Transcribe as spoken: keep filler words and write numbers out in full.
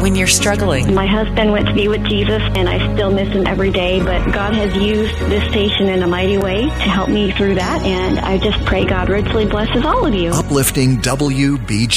when you're struggling. My husband went to be with Jesus, and I still miss him every day, but God has used this station in a mighty way to help me through that, and I just pray God richly blesses all of you. Uplifting W B G.